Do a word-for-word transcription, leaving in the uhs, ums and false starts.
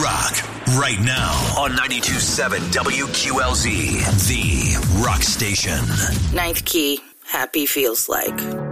rock right now on ninety-two point seven W Q L Z, the rock station. Ninth Key, happy feels like.